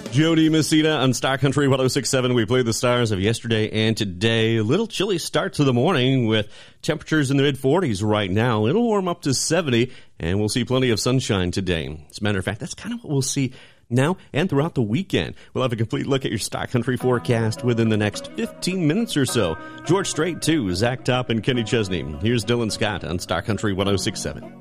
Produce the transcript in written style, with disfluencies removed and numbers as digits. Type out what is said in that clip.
Jody Messina on Star Country 106.7. We played the stars of yesterday and today. A little chilly start to the morning with temperatures in the mid-40s right now. It'll warm up to 70, and we'll see plenty of sunshine today. As a matter of fact, that's kind of what we'll see now and throughout the weekend. We'll have a complete look at your Star Country forecast within the next 15 minutes or so. George Strait, too, Zach Top, and Kenny Chesney. Here's Dylan Scott on Star Country 106.7.